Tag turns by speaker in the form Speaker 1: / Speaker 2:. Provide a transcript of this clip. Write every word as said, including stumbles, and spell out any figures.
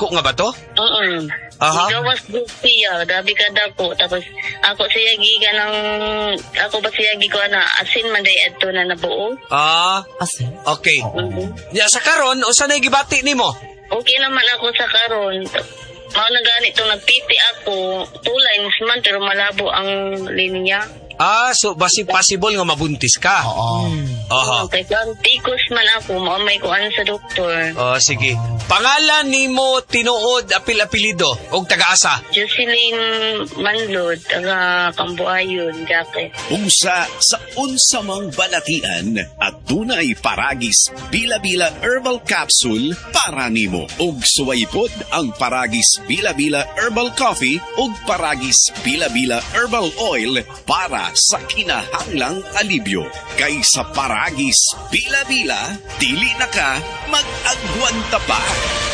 Speaker 1: dako nga ba to?
Speaker 2: Oo.
Speaker 1: Aha.
Speaker 2: Gawas siya, gabi ka dako. Tapos ako siya giga ng, ako ba siya giga na asin man day adto na nabuo.
Speaker 1: Ah,
Speaker 3: Asin.
Speaker 1: okay.
Speaker 2: Mm-hmm.
Speaker 1: Ya, sa karon, o sa gibati nimo?
Speaker 2: Okay naman ako sa karon. Mao na ganito nagpiti ako, two lines man pero malabo ang linya.
Speaker 1: Ah, so basi possible nga mabuntis ka.
Speaker 3: Oo.
Speaker 1: Aha.
Speaker 2: Okay, kung tikos man ako, maumay ko ano sa doktor.
Speaker 1: Oh, sige. Pangalan nimo tinuod apil-apelido og taga-asa?
Speaker 2: Jocelyn Manlod, taga Cambuayon, Jacket.
Speaker 4: Unsa sa unsamang balatian at dunay Paragis Bila-Bila Herbal Capsule para nimo. Ug suwaypod ang Paragis Bila-Bila Herbal Coffee ug Paragis Bila-Bila Herbal Oil para sa kinahanglang alibyo. Kay sa Paragis Bila-Bila, dili na ka mag-agwanta pa.